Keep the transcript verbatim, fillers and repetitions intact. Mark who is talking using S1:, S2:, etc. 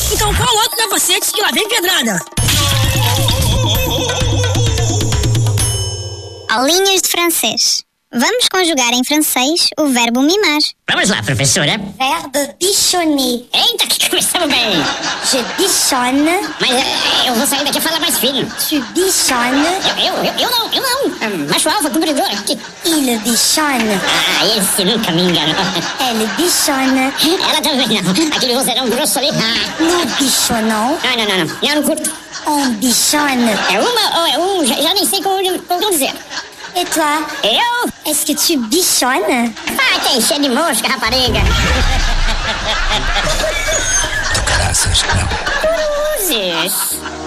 S1: Então qual outro capacete que lá vem pedrada?
S2: Aulinhas de francês. Vamos conjugar em francês o verbo mimar.
S3: Vamos lá, professora.
S4: Verbe bichonner.
S3: Eita, que começamos bem.
S4: Je bichonne.
S3: Mas é, eu vou sair daqui a falar mais fino.
S4: Tu bichonne.
S3: Eu, eu, eu, eu não, eu não. É macho alfa, cumpridor. Que...
S4: Il bichonne.
S3: Ah, esse nunca me enganou.
S4: Elle bichonne.
S3: Ela também não. Aquele vozeirão grosso ali. Ah.
S4: Nous bichonnons.
S3: Não, não, não, não. Eu não curto.
S4: On bichonne.
S3: É uma ou é um, já, já nem sei como, como dizer.
S4: Et toi?
S3: Eu?
S4: Est-ce que tu bichonnes?
S3: Ah, tem cheio de mosca, rapariga.
S5: Do caraças, não.
S3: Cruzes.